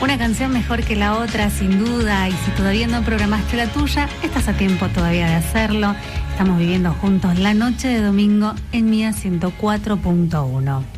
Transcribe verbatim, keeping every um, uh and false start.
Una canción mejor que la otra, sin duda, y si todavía no programaste la tuya, estás a tiempo todavía de hacerlo. Estamos viviendo juntos la noche de domingo en Mía ciento cuatro punto uno.